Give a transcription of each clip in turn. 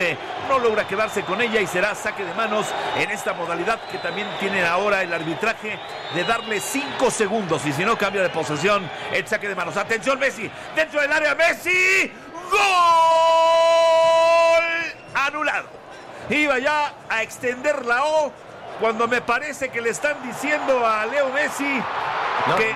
finalmente no logra quedarse con ella y será saque de manos en esta modalidad que también tiene ahora el arbitraje de darle 5 segundos y si no cambia de posesión el saque de manos. Atención, Messi, dentro del área, Messi, ¡gol! Anulado. Iba ya a extender la O cuando me parece que le están diciendo a Leo Messi que...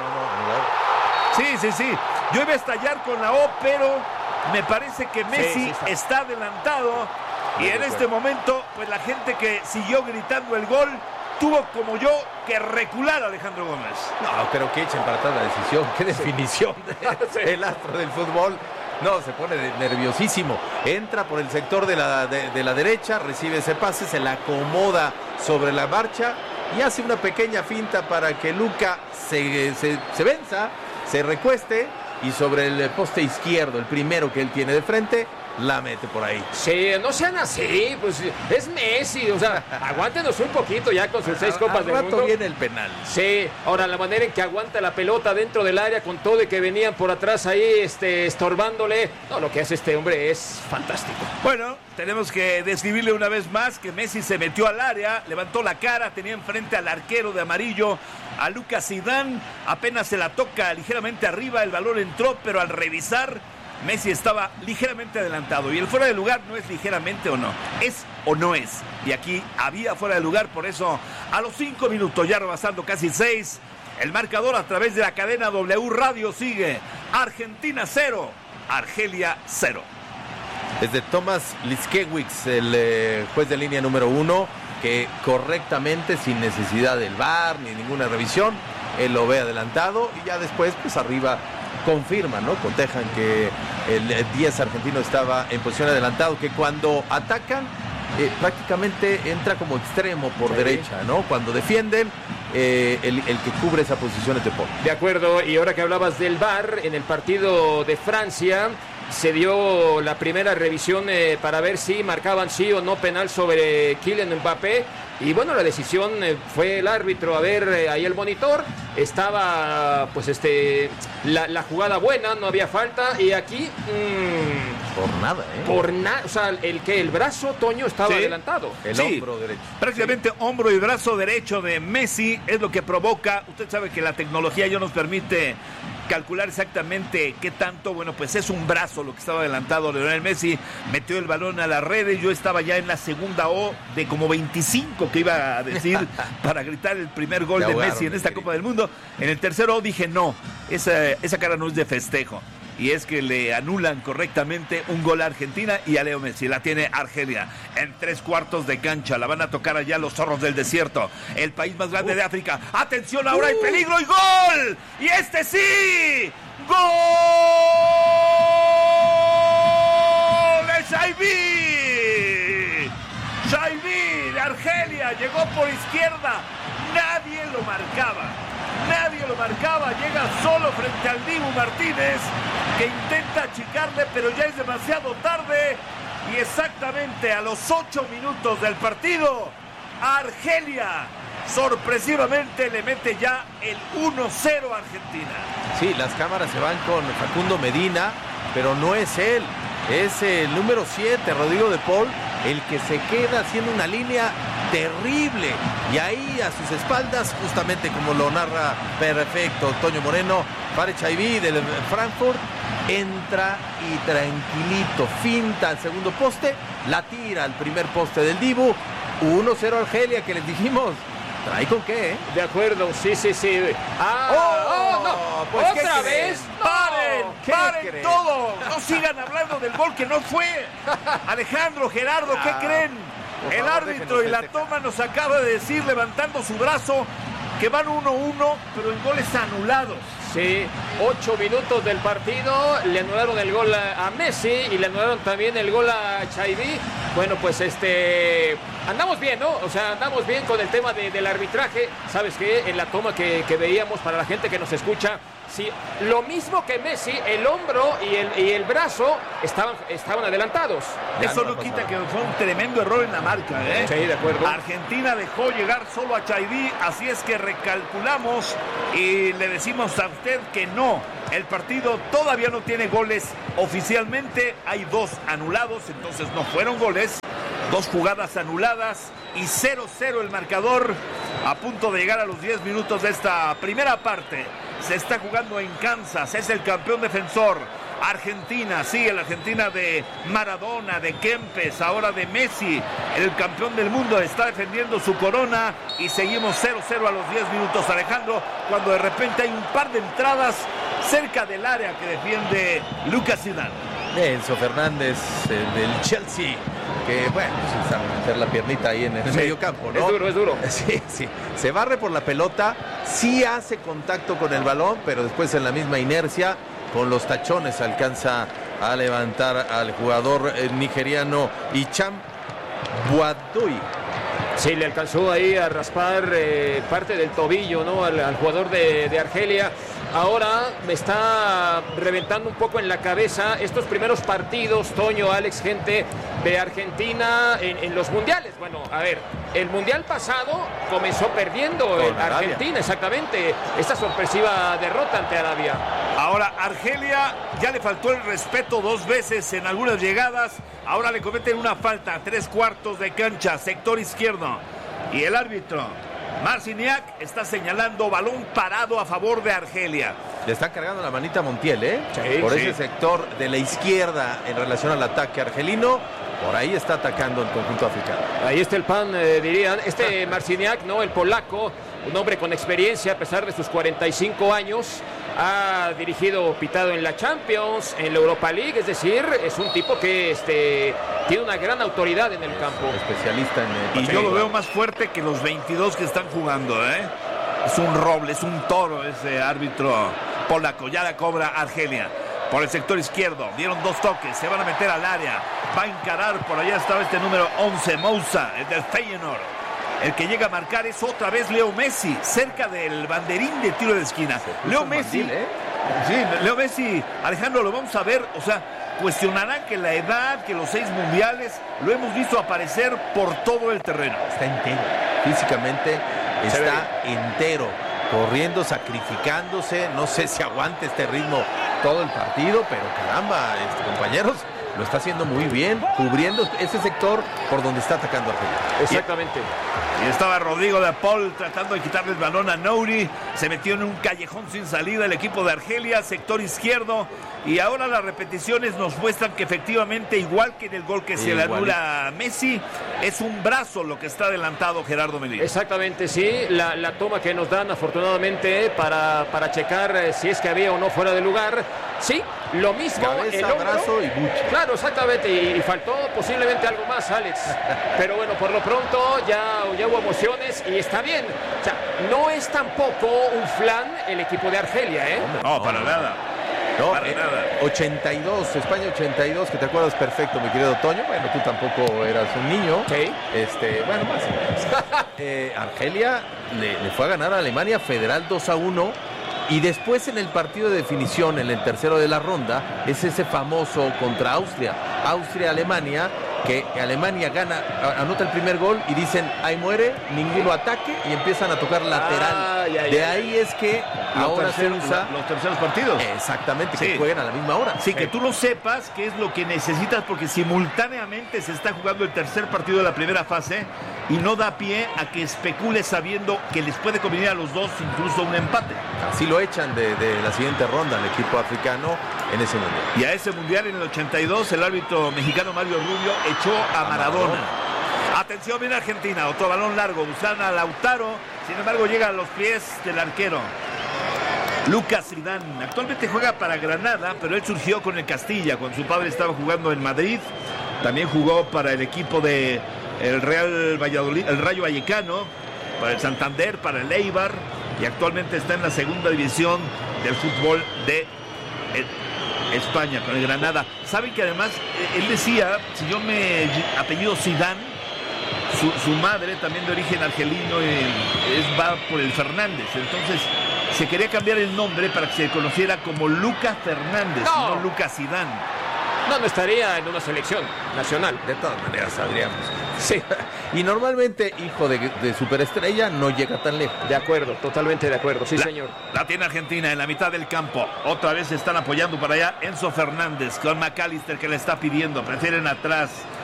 Sí. Yo iba a estallar con la O, pero me parece que Messi está adelantado. Y en este momento, pues la gente que siguió gritando el gol tuvo como yo que recular a Alejandro Gómez. No, pero que echen para atrás la decisión. Qué definición el astro del fútbol. No, se pone nerviosísimo. Entra por el sector de la derecha, recibe ese pase, se la acomoda sobre la marcha y hace una pequeña finta para que Luka se venza, se recueste y sobre el poste izquierdo, el primero que él tiene de frente, la mete por ahí. Sí, no sean así, pues es Messi, o sea, aguántenos un poquito ya con sus 6 copas del mundo. Viene el penal. Sí, ahora la manera en que aguanta la pelota dentro del área con todo y que venían por atrás ahí estorbándole. No, lo que hace este hombre es fantástico. Bueno, tenemos que describirle una vez más que Messi se metió al área, levantó la cara, tenía enfrente al arquero de amarillo, a Lucas Zidane, apenas se la toca ligeramente arriba, el balón entró, pero al revisar Messi estaba ligeramente adelantado y el fuera de lugar no es ligeramente o no, es o no es. Y aquí había fuera de lugar, por eso a los 5 minutos, ya rebasando casi 6, el marcador a través de la cadena W Radio sigue Argentina 0, Argelia 0. Es de Tomás Liskiewicz, el juez de línea número 1, que correctamente, sin necesidad del VAR ni ninguna revisión, él lo ve adelantado y ya después, pues arriba confirman, ¿no? Cotejan que el 10 argentino estaba en posición adelantado, que cuando atacan prácticamente entra como extremo por derecha, ¿no? Cuando defienden, el que cubre esa posición es De Paul. De acuerdo, y ahora que hablabas del VAR, en el partido de Francia se dio la primera revisión para ver si marcaban sí o no penal sobre Kylian Mbappé. Y bueno, la decisión fue el árbitro a ver ahí el monitor. Estaba pues la jugada buena, no había falta. Y aquí por nada, o sea, el brazo, Toño, estaba adelantado. El hombro derecho. Prácticamente hombro y brazo derecho de Messi es lo que provoca. Usted sabe que la tecnología ya nos permite calcular exactamente qué tanto. Bueno, pues es un brazo lo que estaba adelantado Lionel Messi, metió el balón a las redes. Yo estaba ya en la segunda O de como 25 que iba a decir para gritar el primer gol de Messi en esta Copa del Mundo. En el tercero dije no, esa cara no es de festejo. Y es que le anulan correctamente un gol a Argentina y a Leo Messi. La tiene Argelia en 3/4 de cancha. La van a tocar allá los zorros del desierto, el país más grande de África. ¡Atención! Ahora hay peligro y gol. ¡Y este sí! ¡Gol de Shaibi! Shaibi de Argelia llegó por izquierda. Nadie lo marcaba, llega solo frente al Dibu Martínez, que intenta achicarle, pero ya es demasiado tarde. Y exactamente a los 8 minutos del partido, Argelia sorpresivamente le mete ya el 1-0 a Argentina. Sí, las cámaras se van con Facundo Medina, pero no es él, es el número 7, Rodrigo De Paul, el que se queda haciendo una línea terrible. Y ahí a sus espaldas, justamente como lo narra perfecto Toño Moreno, Farid Shaibi del Frankfurt, entra y tranquilito, finta al segundo poste, la tira al primer poste del Dibu. 1-0 Argelia, que les dijimos, trae con qué, ¿eh? De acuerdo, sí. No. Pues ¿Otra vez? ¡Paren todo! No sigan hablando del gol que no fue. Alejandro, Gerardo, ¿qué creen? El árbitro y la toma nos acaba de decir, levantando su brazo, que van 1-1, pero el gol es anulado. Sí, 8 minutos del partido, le anularon el gol a Messi y le anularon también el gol a Shaibi. Bueno, pues andamos bien, ¿no? O sea, andamos bien con el tema del arbitraje. ¿Sabes qué? En la toma que veíamos, para la gente que nos escucha, sí, lo mismo que Messi, el hombro y el brazo estaban adelantados. Eso no quita que fue un tremendo error en la marca, ¿eh? Sí, de acuerdo. Argentina dejó llegar solo a Shaibi, así es que recalculamos y le decimos a usted que no. El partido todavía no tiene goles oficialmente, hay 2 anulados, entonces no fueron goles. 2 jugadas anuladas y 0-0 el marcador a punto de llegar a los 10 minutos de esta primera parte. Se está jugando en Kansas, es el campeón defensor. Argentina, sigue la Argentina de Maradona, de Kempes, ahora de Messi. El campeón del mundo está defendiendo su corona y seguimos 0-0 a los 10 minutos, Alejandro, cuando de repente hay un par de entradas cerca del área que defiende Lucas Zidane. Enzo Fernández, del Chelsea, que bueno, pues a meter la piernita ahí en el medio campo, ¿no? Es duro. Sí, se barre por la pelota, sí hace contacto con el balón, pero después en la misma inercia, con los tachones alcanza a levantar al jugador nigeriano Icham Buadui. Sí, le alcanzó ahí a raspar parte del tobillo, ¿no? Al jugador de Argelia. Ahora me está reventando un poco en la cabeza estos primeros partidos, Toño, Alex, gente de Argentina en los mundiales. Bueno, a ver, el mundial pasado comenzó perdiendo en Argentina, exactamente, esta sorpresiva derrota ante Arabia. Ahora Argelia ya le faltó el respeto 2 veces en algunas llegadas, ahora le cometen una falta, 3/4 de cancha, sector izquierdo, y el árbitro Marciniak está señalando balón parado a favor de Argelia. Le están cargando la manita a Montiel, Sí, por ese sector de la izquierda en relación al ataque argelino. Por ahí está atacando el conjunto africano. Ahí está el pan, dirían. Marciniak, ¿no? El polaco, un hombre con experiencia a pesar de sus 45 años. Ha dirigido, pitado en la Champions, en la Europa League, es decir, es un tipo que tiene una gran autoridad en el campo. Especialista en el... Y yo lo veo más fuerte que los 22 que están jugando, Es un roble, es un toro ese árbitro polaco. Ya la cobra Argelia. Por el sector izquierdo, dieron 2 toques, se van a meter al área. Va a encarar, por allá estaba este número 11, Moussa, el del Feyenoord. El que llega a marcar es otra vez Leo Messi, cerca del banderín de tiro de esquina. Leo Messi, Leo Messi, Alejandro, lo vamos a ver, o sea, cuestionarán que la edad, que los 6 mundiales, lo hemos visto aparecer por todo el terreno. Está entero, físicamente está entero, corriendo, sacrificándose, no sé si aguante este ritmo todo el partido, pero caramba, compañeros, lo está haciendo muy bien, cubriendo ese sector por donde está atacando Argelia. Exactamente. Y estaba Rodrigo de Paul tratando de quitarle el balón a Nouri. Se metió en un callejón sin salida el equipo de Argelia, sector izquierdo. Y ahora las repeticiones nos muestran que efectivamente, igual que en el gol que se le anula a Messi, es un brazo lo que está adelantado Gerardo Melilla. Exactamente, sí. La toma que nos dan afortunadamente para checar si es que había o no fuera de lugar. Sí, lo mismo. Cabeza, el hombro, brazo y buche. Claro, exactamente. Y faltó posiblemente algo más, Alex. Pero bueno, por lo pronto ya hubo emociones y está bien. O sea, no es tampoco un flan el equipo de Argelia, No, para nada. No, Para nada. 82, España 82, que te acuerdas perfecto, mi querido Toño. Bueno, tú tampoco eras un niño. Sí. Bueno, más o menos. Argelia le fue a ganar a Alemania Federal 2-1. Y después en el partido de definición, en el tercero de la ronda, es ese famoso contra Austria. Austria-Alemania, que Alemania gana, anota el primer gol y dicen, ahí muere, ninguno ataque, y empiezan a tocar lateral. De ahí es que ahora se usa los terceros partidos. Exactamente, Sí. que jueguen a la misma hora. Sí, que tú lo sepas qué es lo que necesitas, porque simultáneamente se está jugando el tercer partido de la primera fase y no da pie a que especules sabiendo que les puede convenir a los dos incluso un empate. Así lo echan de la siguiente ronda al equipo africano en ese mundial. Y a ese mundial en el 82 el árbitro mexicano Mario Rubio echó a Maradona. Atención, viene Argentina, otro balón largo, buscan a Lautaro, sin embargo llega a los pies del arquero Lucas Zidane. Actualmente juega para Granada, pero él surgió con el Castilla cuando su padre estaba jugando en Madrid. También jugó para el equipo de el Real Valladolid, el Rayo Vallecano, para el Santander, para el Eibar, y actualmente está en la segunda división del fútbol de España, con el Granada. Saben que además él decía, si yo me apellido Zidane, su madre también de origen argelino va por el Fernández, entonces se quería cambiar el nombre para que se conociera como Lucas Fernández, no Lucas Zidane. No estaría en una selección nacional. De todas maneras sabríamos. Sí. Y normalmente hijo de superestrella no llega tan lejos. De acuerdo, totalmente de acuerdo, sí, señor. La tiene Argentina en la mitad del campo. Otra vez se están apoyando para allá Enzo Fernández con McAllister, que le está pidiendo. Prefieren atrás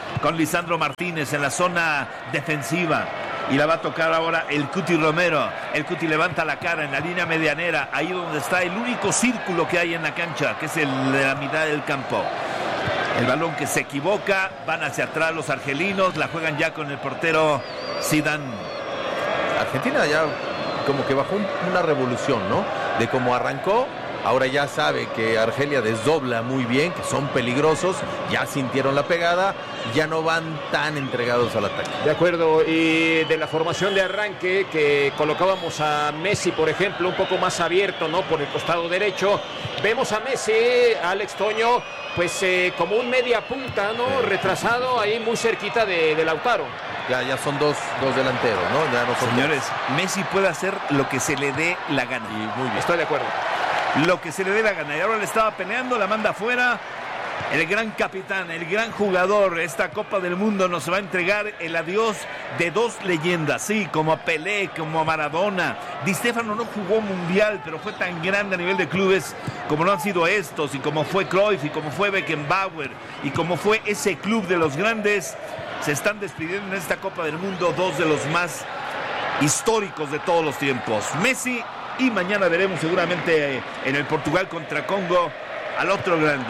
con Lisandro Martínez en la zona defensiva. Y la va a tocar ahora el Cuti Romero. El Cuti levanta la cara en la línea medianera, ahí donde está el único círculo que hay en la cancha, que es el de la mitad del campo. El balón que se equivoca, van hacia atrás los argelinos, la juegan ya con el portero Zidane. Argentina ya como que bajó una revolución, ¿no? De cómo arrancó. Ahora ya sabe que Argelia desdobla muy bien, que son peligrosos, ya sintieron la pegada, ya no van tan entregados al ataque. De acuerdo, y de la formación de arranque que colocábamos a Messi, por ejemplo, un poco más abierto, ¿no? Por el costado derecho, vemos a Messi, Alex Toño, pues como un media punta, ¿no? Retrasado ahí muy cerquita de Lautaro. Ya son dos delanteros, ¿no? Ya no son Señores, Messi puede hacer lo que se le dé la gana. Y muy bien. Estoy de acuerdo. Lo que se le dé la gana. Y ahora le estaba peleando, la manda afuera. El gran capitán, el gran jugador. Esta Copa del Mundo nos va a entregar el adiós de dos leyendas. Sí, como a Pelé, como a Maradona. Di Stéfano no jugó mundial, pero fue tan grande a nivel de clubes como lo han sido estos. Y como fue Cruyff, y como fue Beckenbauer. Y como fue ese club de los grandes. Se están despidiendo en esta Copa del Mundo dos de los más históricos de todos los tiempos. Messi. Y mañana veremos seguramente en el Portugal contra Congo al otro grande,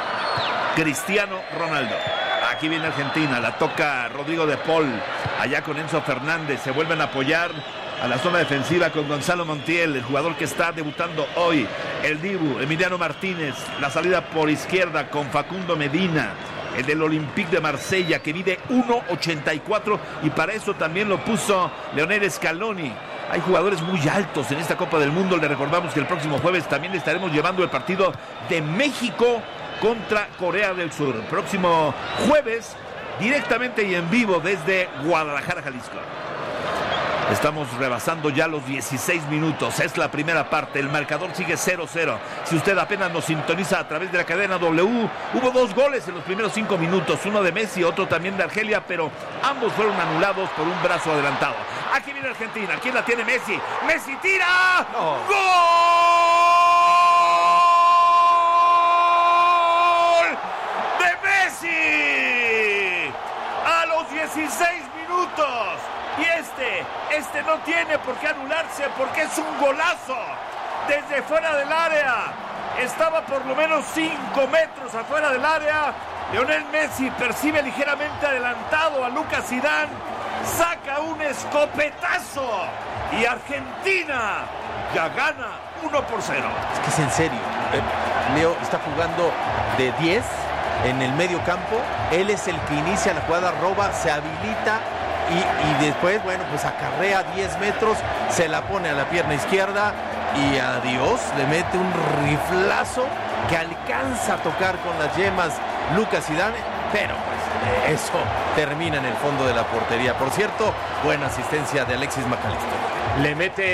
Cristiano Ronaldo. Aquí viene Argentina, la toca Rodrigo de Paul, allá con Enzo Fernández, se vuelven a apoyar a la zona defensiva con Gonzalo Montiel, el jugador que está debutando hoy, el Dibu, Emiliano Martínez, la salida por izquierda con Facundo Medina, el del Olympique de Marsella, que mide 1.84 y para eso también lo puso Lionel Scaloni. Hay jugadores muy altos en esta Copa del Mundo. Le recordamos que el próximo jueves también le estaremos llevando el partido de México contra Corea del Sur. El próximo jueves, directamente y en vivo desde Guadalajara, Jalisco. Estamos rebasando ya los 16 minutos. Es la primera parte. El marcador sigue 0-0. Si usted apenas nos sintoniza a través de la cadena W, hubo dos goles en los primeros 5 minutos. Uno de Messi, otro también de Argelia, pero ambos fueron anulados por un brazo adelantado. Aquí viene Argentina. ¿Quién la tiene? Messi. ¡Messi tira! ¡Oh! ¡Gol! ¡De Messi! A los 16 minutos. Y este no tiene por qué anularse porque es un golazo desde fuera del área. Estaba por lo menos 5 metros afuera del área. Lionel Messi percibe ligeramente adelantado a Lucas Zidane. Saca un escopetazo y Argentina ya gana 1-0. Es que es en serio. Leo está jugando de 10 en el medio campo. Él es el que inicia la jugada, roba, se habilita. Y después, bueno, pues acarrea 10 metros, se la pone a la pierna izquierda y adiós, le mete un riflazo que alcanza a tocar con las yemas Lucas Zidane, pero pues eso termina en el fondo de la portería. Por cierto, buena asistencia de Alexis McAllister. Le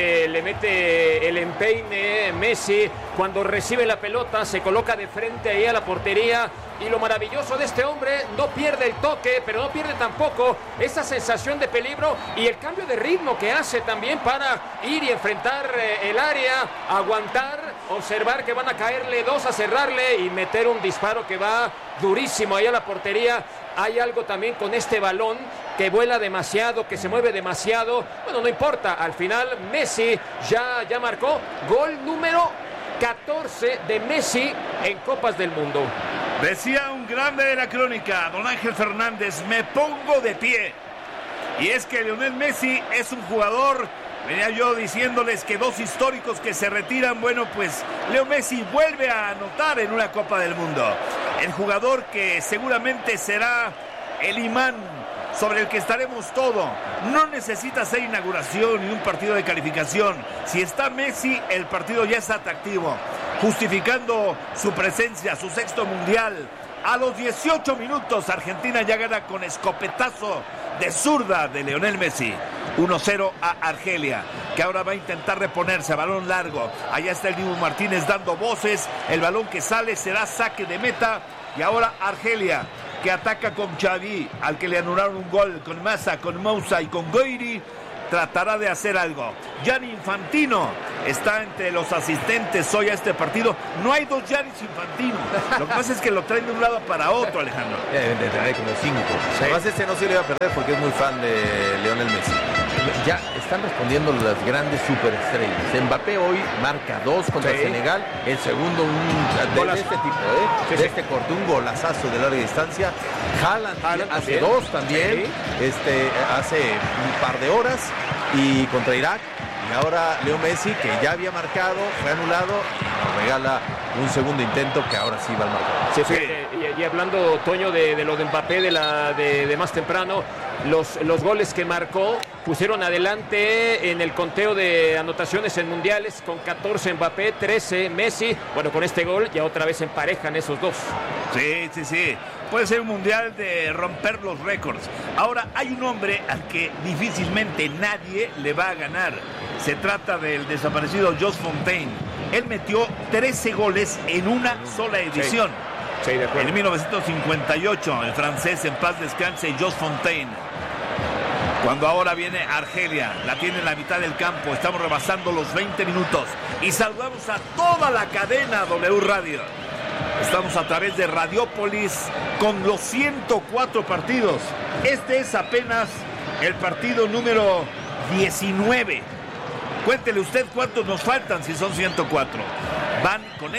mete el empeine Messi cuando recibe la pelota, se coloca de frente ahí a la portería. Y lo maravilloso de este hombre, no pierde el toque, pero no pierde tampoco esa sensación de peligro y el cambio de ritmo que hace también para ir y enfrentar el área, aguantar, observar que van a caerle dos, a cerrarle y meter un disparo que va durísimo ahí a la portería. Hay algo también con este balón que vuela demasiado, que se mueve demasiado. Bueno, no importa, al final Messi ya marcó gol número 14 de Messi en Copas del Mundo. Decía un grande de la crónica, don Ángel Fernández, me pongo de pie. Y es que Lionel Messi es un jugador, venía yo diciéndoles que dos históricos que se retiran, bueno, pues Leo Messi vuelve a anotar en una Copa del Mundo. El jugador que seguramente será el imán sobre el que estaremos todo. No necesita hacer inauguración ni un partido de calificación. Si está Messi, el partido ya es atractivo, justificando su presencia, su sexto mundial. A los 18 minutos, Argentina ya gana con escopetazo de zurda de Lionel Messi. 1-0 a Argelia, que ahora va a intentar reponerse a balón largo. Allá está el Dibu Martínez dando voces. El balón que sale será saque de meta. Y ahora Argelia, que ataca con Xavi, al que le anularon un gol, con Massa, con Moussa y con Goiri. tratará de hacer algo. Gianni Infantino está entre los asistentes hoy a este partido. No hay dos Giannis Infantino. Lo que pasa es que lo traen de un lado para otro, Alejandro. Deben de tener como 5. Sí. Además, este no se le iba a perder porque es muy fan de Lionel Messi. Ya están respondiendo las grandes superestrellas. Mbappé hoy marca 2 contra Senegal. El segundo, de este tipo, de este corte, un golazazo de larga distancia. Haaland hace 2 también. Hace un par de horas. Y contra Irak. Y ahora Leo Messi, que ya había marcado, fue anulado, nos regala un segundo intento que ahora sí va al marcador. Sí. Y hablando, Toño, de lo de Mbappé de más temprano, los goles que marcó pusieron adelante en el conteo de anotaciones en mundiales con 14 Mbappé, 13 Messi. Bueno, con este gol ya otra vez emparejan esos dos. Sí. Puede ser un mundial de romper los récords. Ahora, hay un hombre al que difícilmente nadie le va a ganar. Se trata del desaparecido Jos Fontaine. Él metió 13 goles en una sola edición. Sí, de acuerdo. En 1958, el francés, en paz descanse, Jos Fontaine. Cuando ahora viene Argelia, la tiene en la mitad del campo. Estamos rebasando los 20 minutos. Y saludamos a toda la cadena W Radio. Estamos a través de Radiópolis con los 104 partidos. Este es apenas el partido número 19. Cuéntele usted cuántos nos faltan si son 104. Van con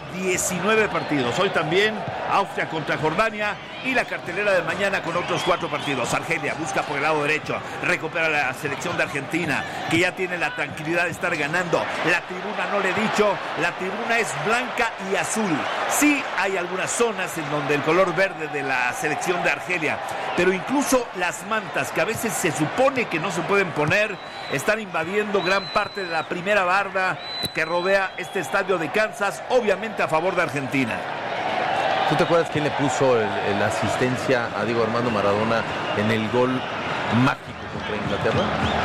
19 partidos. Hoy también Austria contra Jordania y la cartelera de mañana con otros 4 partidos. Argelia busca por el lado derecho, recupera la selección de Argentina, que ya tiene la tranquilidad de estar ganando. La tribuna, no le he dicho, la tribuna es blanca y azul. Sí hay algunas zonas en donde el color verde de la selección de Argelia, pero incluso las mantas, que a veces se supone que no se pueden poner, están invadiendo gran parte de la primera barda que rodea este estadio de Kansas, obviamente a favor de Argentina. ¿Tú te acuerdas quién le puso la asistencia a Diego Armando Maradona en el gol mágico contra Inglaterra?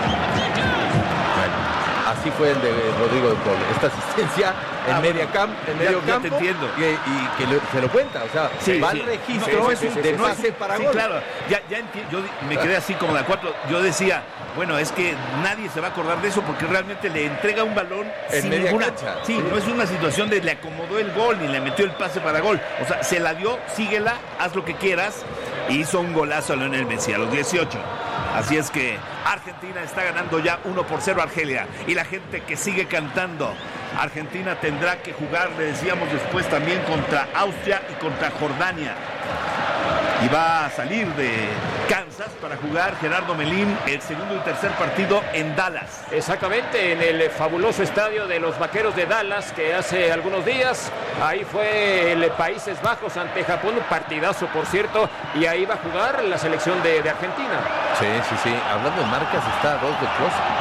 Bueno, así fue el de Rodrigo de Paul. Esta asistencia en medio campo. Ya te entiendo. Y que se lo cuenta, o sea, va al registro de pase para gol. Sí, claro, ya entiendo. Yo me quedé así como de a 4. Yo decía, bueno, es que nadie se va a acordar de eso porque realmente le entrega un balón sin ninguna cancha. Sí, no es una situación de le acomodó el gol ni le metió el pase para gol. O sea, se la dio, síguela, haz lo que quieras. Y hizo un golazo a Lionel Messi a los 18. Así es que Argentina está ganando ya 1-0 a Argelia. Y la gente que sigue cantando. Argentina tendrá que jugar, le decíamos después, también contra Austria y contra Jordania. Y va a salir de Kansas para jugar Gerardo Melín el segundo y tercer partido en Dallas. Exactamente, en el fabuloso estadio de los Vaqueros de Dallas, que hace algunos días, ahí fue el Países Bajos ante Japón, un partidazo por cierto, y ahí va a jugar la selección de Argentina. Sí. Hablando de marcas, está Rose de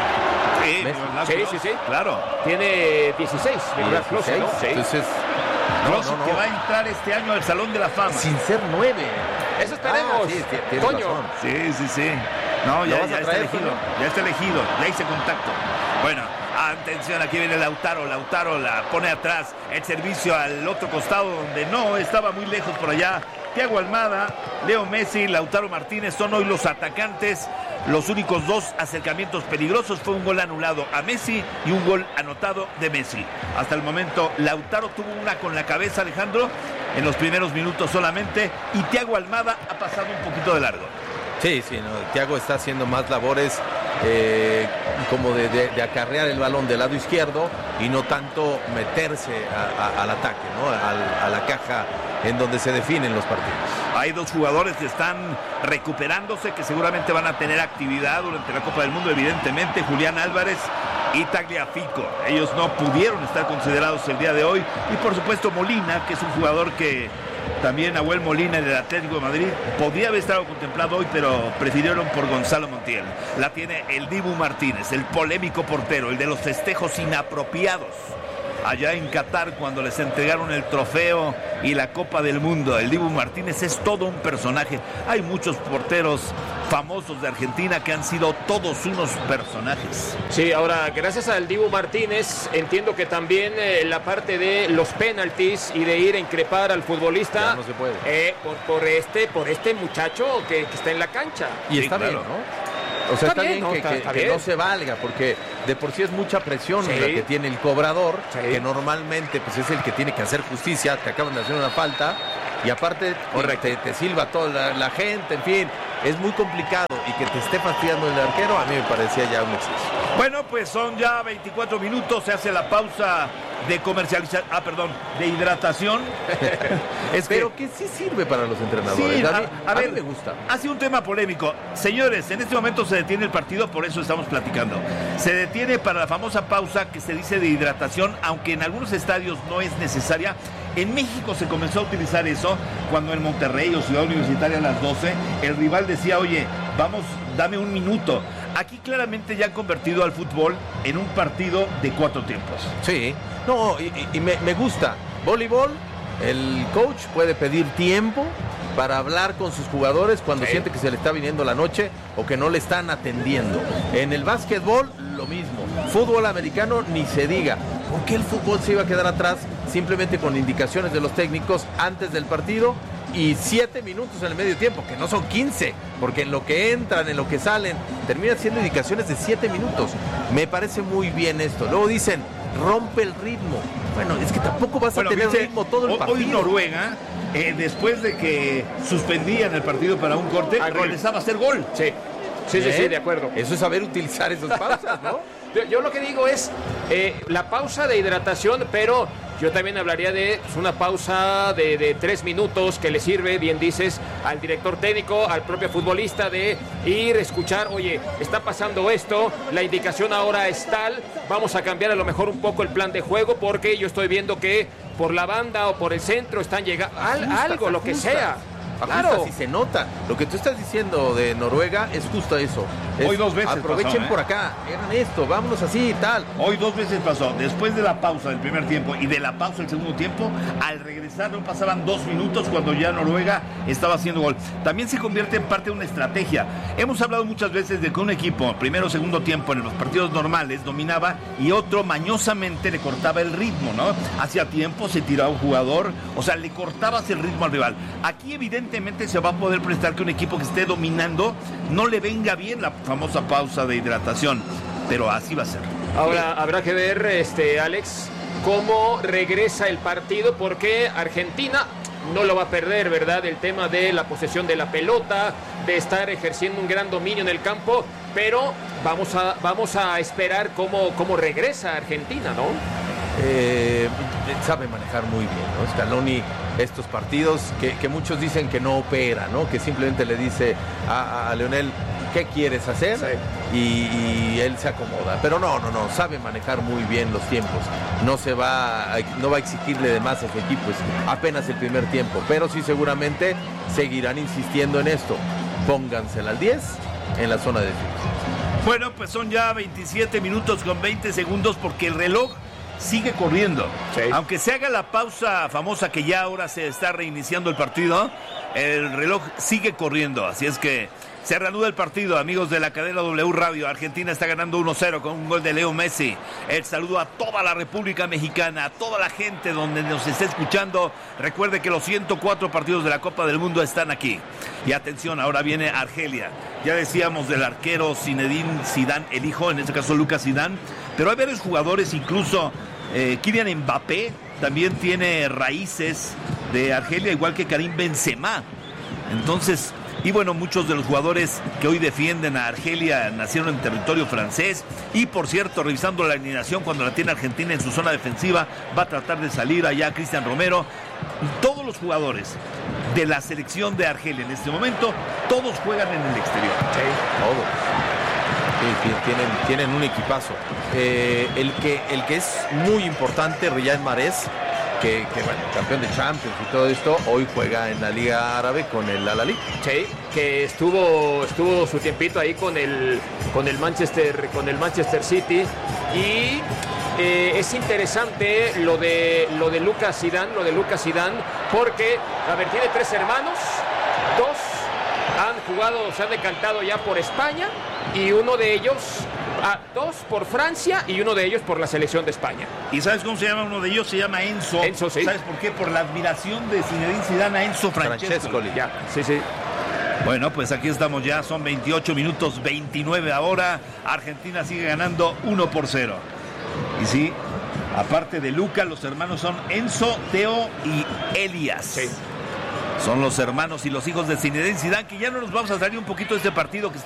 Close. Sí, claro. Tiene 16, Nicolás Klose, ¿no? Sí. Entonces, no, que va a entrar este año al Salón de la Fama. Sin ser 9. Eso esperemos, Toño. Sí. No, ya está elegido. Ya está elegido. Ya hice contacto. Bueno, atención, aquí viene Lautaro. Lautaro la pone atrás. El servicio al otro costado donde no, estaba muy lejos por allá. Thiago Almada, Leo Messi, Lautaro Martínez son hoy los atacantes. Los únicos 2 acercamientos peligrosos fue un gol anulado a Messi y un gol anotado de Messi. Hasta el momento Lautaro tuvo una con la cabeza, Alejandro, en los primeros minutos solamente, y Thiago Almada ha pasado un poquito de largo. Sí, Thiago está haciendo más labores como de acarrear el balón del lado izquierdo y no tanto meterse al ataque, ¿no? A la caja en donde se definen los partidos. Hay 2 jugadores que están recuperándose, que seguramente van a tener actividad durante la Copa del Mundo, evidentemente, Julián Álvarez y Tagliafico. Ellos no pudieron estar considerados el día de hoy. Y por supuesto Molina, que es un jugador que también, Nahuel Molina del Atlético de Madrid, podía haber estado contemplado hoy, pero prefirieron por Gonzalo Montiel. La tiene el Dibu Martínez, el polémico portero, el de los festejos inapropiados allá en Qatar cuando les entregaron el trofeo y la Copa del Mundo. El Dibu Martínez es todo un personaje. Hay muchos porteros famosos de Argentina que han sido todos unos personajes. Sí, ahora, gracias al Dibu Martínez, entiendo que también la parte de los penaltis y de ir a increpar al futbolista, ya no se puede. Por este muchacho que está en la cancha. Y está bien, ¿no? O sea, está bien que no se valga, porque de por sí es mucha presión la que tiene el cobrador, que normalmente pues es el que tiene que hacer justicia, te acaban de hacer una falta, y aparte te silba toda la gente, en fin, es muy complicado, y que te esté fastidiando el arquero, a mí me parecía ya un exceso. Bueno, pues son ya 24 minutos, se hace la pausa de de hidratación. Pero que sí sirve para los entrenadores. Sí, a mí me gusta. Ha sido un tema polémico. Señores, en este momento se detiene el partido, por eso estamos platicando. Se detiene para la famosa pausa que se dice de hidratación, aunque en algunos estadios no es necesaria. En México se comenzó a utilizar eso cuando en Monterrey o Ciudad Universitaria a las 12 el rival decía, oye, vamos, dame un minuto. Aquí claramente ya han convertido al fútbol en un partido de 4 tiempos. Sí, no, y me gusta. Voleibol, el coach puede pedir tiempo para hablar con sus jugadores cuando siente que se le está viniendo la noche o que no le están atendiendo. En el básquetbol, lo mismo. Fútbol americano, ni se diga. ¿Por qué el fútbol se iba a quedar atrás simplemente con indicaciones de los técnicos antes del partido? Y 7 minutos en el medio tiempo, que no son 15, porque en lo que entran, en lo que salen, terminan siendo indicaciones de 7 minutos. Me parece muy bien esto. Luego dicen, rompe el ritmo. Bueno, es que tampoco vas a tener ritmo todo el partido. Hoy Noruega, después de que suspendían el partido para un corte, regresaba a hacer gol. Sí, de acuerdo. Eso es saber utilizar esas pausas, ¿no? Yo lo que digo es la pausa de hidratación, pero yo también hablaría de una pausa de 3 minutos que le sirve, bien dices, al director técnico, al propio futbolista, de ir, escuchar, oye, está pasando esto, la indicación ahora es tal, vamos a cambiar a lo mejor un poco el plan de juego porque yo estoy viendo que por la banda o por el centro están llegando, algo, lo que sea. Claro, si se nota. Lo que tú estás diciendo de Noruega es justo eso. Hoy 2 veces aprovechen pasó, por acá, hagan esto, vámonos así y tal. Hoy 2 veces pasó. Después de la pausa del primer tiempo y de la pausa del segundo tiempo, al regresar no pasaban 2 minutos cuando ya Noruega estaba haciendo gol. También se convierte en parte de una estrategia. Hemos hablado muchas veces de que un equipo, primero o segundo tiempo, en los partidos normales, dominaba y otro mañosamente le cortaba el ritmo, ¿no? Hacía tiempo se tiraba un jugador, o sea, le cortabas el ritmo al rival. Aquí evidentemente se va a poder prestar que un equipo que esté dominando no le venga bien la famosa pausa de hidratación, pero así va a ser. Ahora habrá que ver, Alex, cómo regresa el partido, porque Argentina no lo va a perder, ¿verdad? El tema de la posesión de la pelota, de estar ejerciendo un gran dominio en el campo, pero vamos a esperar cómo regresa Argentina, ¿no? Sabe manejar muy bien, ¿no? Scaloni, estos partidos que muchos dicen que no opera, ¿no? Que simplemente le dice a Leonel, ¿qué quieres hacer? Sí. Y él se acomoda. Pero no, sabe manejar muy bien los tiempos. No va a exigirle de más a su equipo, es apenas el primer tiempo. Pero sí, seguramente seguirán insistiendo en esto. Póngansela al 10 en la zona de defensa. Bueno, pues son ya 27 minutos con 20 segundos porque el reloj sigue corriendo. Sí. Aunque se haga la pausa famosa que ya ahora se está reiniciando el partido, el reloj sigue corriendo. Así es que se reanuda el partido, amigos de la cadena W Radio. Argentina está ganando 1-0 con un gol de Leo Messi. El saludo a toda la República Mexicana, a toda la gente donde nos esté escuchando. Recuerde que los 104 partidos de la Copa del Mundo están aquí. Y atención, ahora viene Argelia. Ya decíamos del arquero Zinedine Zidane, el hijo, en este caso Lucas Zidane. Pero hay varios jugadores, incluso Kylian Mbappé también tiene raíces de Argelia, igual que Karim Benzema. Entonces, y bueno, muchos de los jugadores que hoy defienden a Argelia nacieron en territorio francés. Y por cierto, revisando la alineación, cuando la tiene Argentina en su zona defensiva, va a tratar de salir allá Cristian Romero. Todos los jugadores de la selección de Argelia en este momento, todos juegan en el exterior. Sí, todos. Sí, tienen un equipazo. El que es muy importante, Riyad Mahrez, que bueno, campeón de Champions y todo esto, hoy juega en la Liga Árabe con el Al-Ahly. Sí, que estuvo su tiempito ahí con el Manchester City. Y es interesante lo de Lucas Zidane, porque, a ver, tiene 3 hermanos, 2 se han decantado ya por España, y uno de ellos, 2 por Francia y uno de ellos por la selección de España. ¿Y sabes cómo se llama uno de ellos? Se llama Enzo. Enzo, sí. ¿Sabes por qué? Por la admiración de Zinedine Zidane a Enzo Francescoli. Ya, sí. Bueno, pues aquí estamos ya, son 28 minutos 29 ahora. Argentina sigue ganando 1-0. Y sí, aparte de Luca, los hermanos son Enzo, Teo y Elías. Sí. Son los hermanos y los hijos de Zinedine Zidane, que ya no nos vamos a salir un poquito de este partido que